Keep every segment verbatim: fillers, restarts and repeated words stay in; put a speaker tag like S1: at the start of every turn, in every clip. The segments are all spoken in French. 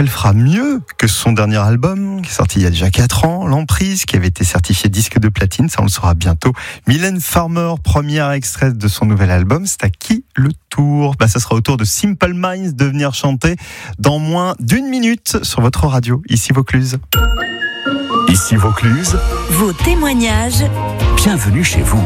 S1: qu'elle fera mieux que son dernier album, qui est sorti il y a déjà quatre ans, L'Emprise, qui avait été certifié disque de platine, ça on le saura bientôt. Mylène Farmer, première extrait de son nouvel album, c'est à qui le tour? Bah, ça sera au tour de Simple Minds de venir chanter dans moins d'une minute sur votre radio, ici Vaucluse.
S2: Ici Vaucluse,
S3: vos témoignages.
S2: Bienvenue chez vous.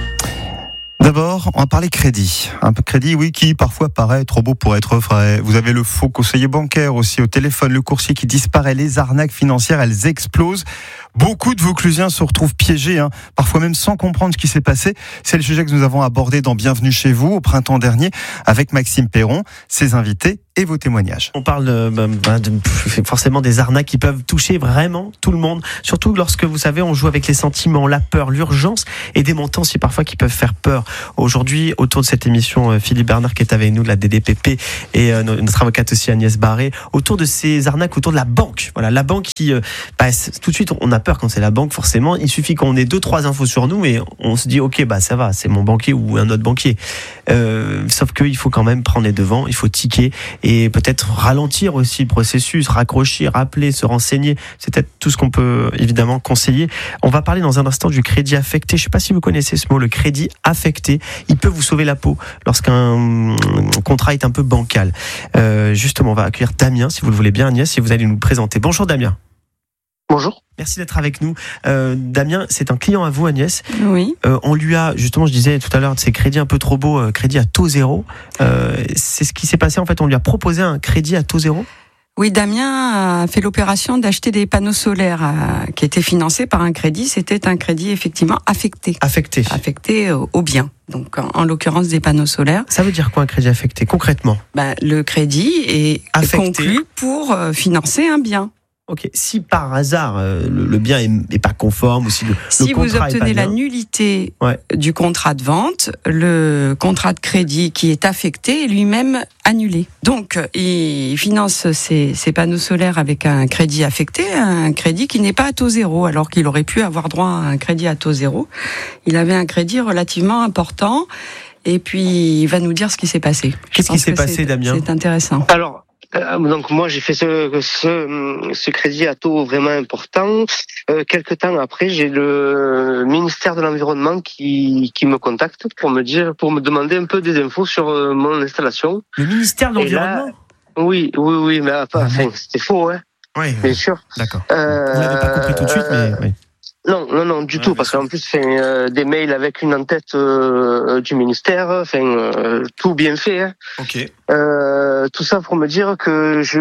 S1: D'abord, on va parler crédit. Un peu crédit, oui, qui parfois paraît trop beau pour être vrai. Vous avez le faux conseiller bancaire aussi au téléphone, le coursier qui disparaît, les arnaques financières, elles explosent. Beaucoup de Vauclusiens se retrouvent piégés, hein, parfois même sans comprendre ce qui s'est passé. C'est le sujet que nous avons abordé dans Bienvenue chez vous au printemps dernier avec Maxime Perron, ses invités et vos témoignages.
S4: On parle de, de, forcément des arnaques qui peuvent toucher vraiment tout le monde, surtout lorsque vous savez on joue avec les sentiments, la peur, l'urgence et des montants aussi parfois qui peuvent faire peur. Aujourd'hui, autour de cette émission, Philippe Bernard qui est avec nous de la D D P P et euh, notre avocate aussi Agnès Barré, autour de ces arnaques, autour de la banque. Voilà, la banque qui, euh, bah, tout de suite on a peur quand c'est la banque forcément. Il suffit qu'on ait deux trois infos sur nous et on se dit ok bah ça va, c'est mon banquier ou un autre banquier. Euh, sauf qu'il faut quand même prendre les devants, il faut tiquer et peut-être ralentir aussi le processus, raccrocher, rappeler, se renseigner. C'est peut-être tout ce qu'on peut évidemment conseiller. On va parler dans un instant du crédit affecté. Je ne sais pas si vous connaissez ce mot, le crédit affecté. Il peut vous sauver la peau lorsqu'un contrat est un peu bancal. Euh, justement, on va accueillir Damien, si vous le voulez bien, Agnès, et vous allez nous le présenter. Bonjour Damien.
S5: Bonjour.
S4: Merci d'être avec nous. Euh, Damien, c'est un client à vous, Agnès.
S6: Oui.
S4: Euh, on lui a, justement, je disais tout à l'heure, de ces crédits un peu trop beaux, euh, crédit à taux zéro. Euh, c'est ce qui s'est passé, en fait, on lui a proposé un crédit à taux zéro.
S6: Oui, Damien a fait l'opération d'acheter des panneaux solaires euh, qui étaient financés par un crédit. C'était un crédit effectivement affecté.
S4: Affecté.
S6: Affecté au, au bien. Donc, en, en l'occurrence, des panneaux solaires.
S4: Ça veut dire quoi un crédit affecté, concrètement?
S6: Ben, le crédit est
S4: affecté.
S6: Conclu pour euh, financer un bien.
S4: Ok. Si par hasard euh, le, le bien est, est pas conforme ou si le,
S6: si
S4: le
S6: vous
S4: contrat
S6: obtenez
S4: est pas
S6: la
S4: bien,
S6: nullité
S4: ouais.
S6: du contrat de vente, le contrat de crédit qui est affecté est lui-même annulé. Donc, il finance ses, ses panneaux solaires avec un crédit affecté, un crédit qui n'est pas à taux zéro, alors qu'il aurait pu avoir droit à un crédit à taux zéro. Il avait un crédit relativement important. Et puis, il va nous dire ce qui s'est passé.
S4: Qu'est-ce qui s'est passé, Damien?
S6: C'est intéressant.
S5: Alors, euh, donc moi j'ai fait ce, ce, ce crédit à taux vraiment important. Euh, quelques temps après, j'ai le ministère de l'Environnement qui, qui me contacte pour me dire, pour me demander un peu des infos sur euh, mon installation.
S4: Le ministère de l'Environnement?
S5: là, Oui, oui, oui, mais enfin, enfin c'était faux, hein.
S4: Oui,
S5: bien sûr.
S4: D'accord.
S5: Euh,
S4: Vous l'avez pas compris tout de suite, mais oui.
S5: Non, non, non, du
S4: ouais,
S5: tout, parce qu'en plus, c'est euh, des mails avec une en-tête euh, du ministère, enfin, euh, tout bien fait. Hein.
S4: Ok.
S5: Euh, tout ça pour me dire que je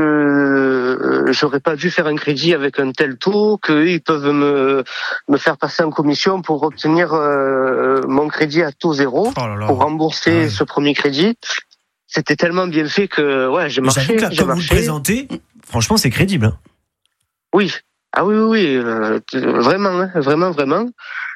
S5: euh, j'aurais pas dû faire un crédit avec un tel taux, qu'ils peuvent me me faire passer en commission pour obtenir euh, mon crédit à taux zéro,
S4: oh là là.
S5: pour rembourser ah ouais. ce premier crédit. C'était tellement bien fait que ouais, j'ai marché.
S4: J'avoue que là,
S5: j'ai
S4: comme
S5: marché.
S4: vous le présentez, franchement, c'est crédible. Hein.
S5: Oui. Ah oui, oui, oui, euh, vraiment, hein, vraiment, vraiment.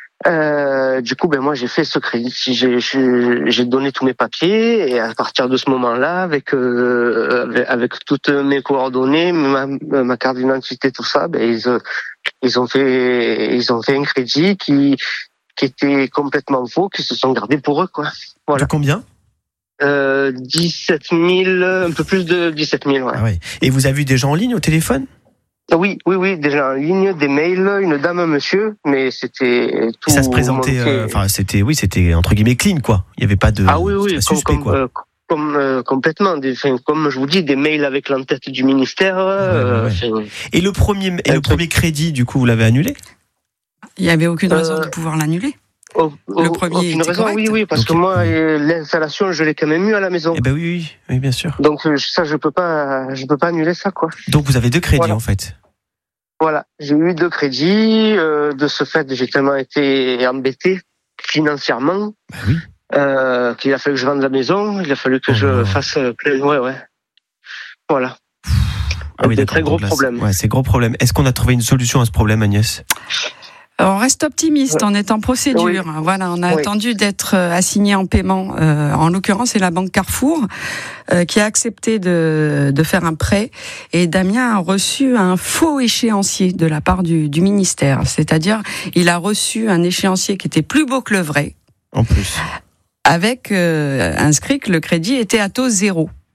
S5: Euh, du coup, ben moi, j'ai fait ce crédit. J'ai, j'ai, j'ai donné tous mes papiers et à partir de ce moment-là, avec euh, avec, avec toutes mes coordonnées, ma, ma carte d'identité, tout ça, ben ils ils ont fait ils ont fait un crédit qui qui était complètement faux, qui se sont gardés pour eux, quoi. Voilà.
S4: De combien?
S5: Euh, dix-sept mille, un peu plus de dix-sept mille, ouais.
S4: Ah oui. Et vous avez eu des gens en ligne au téléphone?
S5: Oui, oui, oui, déjà en ligne, des mails, une dame, un monsieur, mais c'était tout.
S4: Et ça se présentait, enfin, euh, c'était, oui, c'était entre guillemets clean, quoi. Il n'y avait pas de.
S5: Ah oui, oui,
S4: suspect,
S5: comme,
S4: quoi.
S5: Euh, comme euh, complètement, des, enfin, comme je vous dis, des mails avec l'entête du ministère. Euh,
S4: ouais, ouais, ouais. Et le premier, et le premier crédit, du coup, vous l'avez annulé?
S6: Il n'y avait aucune raison
S5: euh,
S6: de pouvoir l'annuler.
S5: Oh, oh,
S6: le premier
S5: aucune raison,
S6: correct.
S5: oui, oui, parce
S4: okay.
S5: que moi, l'installation, je l'ai quand même eu à la maison.
S4: Eh ben oui, oui, oui, bien sûr.
S5: Donc ça, je peux pas, je peux pas annuler ça, quoi.
S4: Donc vous avez deux crédits,
S5: voilà.
S4: en fait.
S5: Voilà, j'ai eu deux crédits. Euh, de ce fait, j'ai tellement été embêté financièrement
S4: bah oui.
S5: euh, qu'il a fallu que je vende la maison. Il a fallu que oh je non. fasse plein. Ouais, ouais. Voilà.
S4: Ah oui,
S5: des très gros
S4: là,
S5: problèmes.
S4: Ouais, c'est gros problème. Est-ce qu'on a trouvé une solution à ce problème, Agnès?
S6: On reste optimiste, on est en procédure. Oui. Voilà, on a oui. attendu d'être assigné en paiement. Euh, en l'occurrence, c'est la banque Carrefour euh, qui a accepté de, de faire un prêt. Et Damien a reçu un faux échéancier de la part du, du ministère. C'est-à-dire, il a reçu un échéancier qui était plus beau que le vrai.
S4: En plus.
S6: Avec euh, inscrit que le crédit était à taux zéro.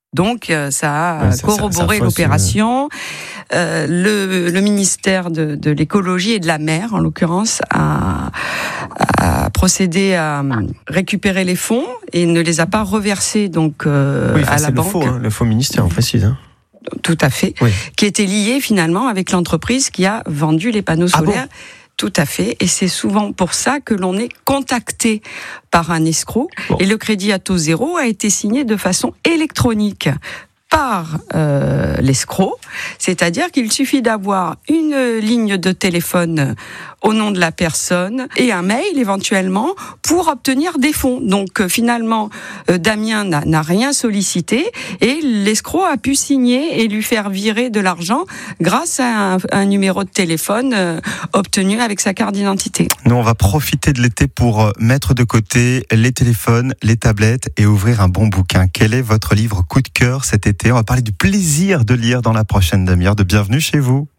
S6: Donc euh, ça a
S4: Ouais, ça-
S6: corroboré
S4: ça- ça fausse,
S6: l'opération. Euh, le, le ministère de, de l'écologie et de la mer, en l'occurrence, a, a procédé à récupérer les fonds et ne les a pas reversés donc euh,
S4: Oui, enfin,
S6: à
S4: c'est
S6: la
S4: le
S6: banque.
S4: faux, hein, le faux ministère, on précise. Hein.
S6: Tout à fait.
S4: Oui.
S6: Qui était lié finalement avec l'entreprise qui a vendu les panneaux
S4: Ah
S6: solaires.
S4: bon ?
S6: Tout à fait. Et c'est souvent pour ça que l'on est contacté par un escroc.
S4: Bon.
S6: Et le crédit à taux zéro a été signé de façon électronique par euh, l'escroc, c'est-à-dire qu'il suffit d'avoir une ligne de téléphone au nom de la personne et un mail éventuellement pour obtenir des fonds. Donc euh, finalement, euh, Damien n'a, n'a rien sollicité et l'escroc a pu signer et lui faire virer de l'argent grâce à un, un numéro de téléphone euh, obtenu avec sa carte d'identité.
S1: Nous, on va profiter de l'été pour mettre de côté les téléphones, les tablettes et ouvrir un bon bouquin. Quel est votre livre coup de cœur cet été ? On va parler du plaisir de lire dans la prochaine demi-heure de Bienvenue chez vous.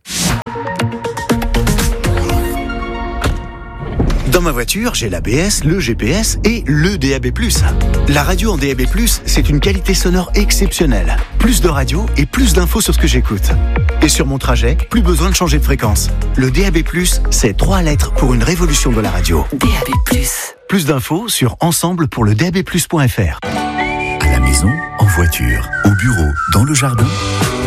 S2: Dans ma voiture, j'ai l'A B S, le G P S et le D A B plus. La radio en D A B plus, c'est une qualité sonore exceptionnelle. Plus de radio et plus d'infos sur ce que j'écoute. Et sur mon trajet, plus besoin de changer de fréquence. Le D A B plus, c'est trois lettres pour une révolution de la radio.
S3: D A B plus.
S2: Plus d'infos sur ensemble pour le D A B plus point F R.
S7: À la maison, en voiture, au bureau, dans le jardin,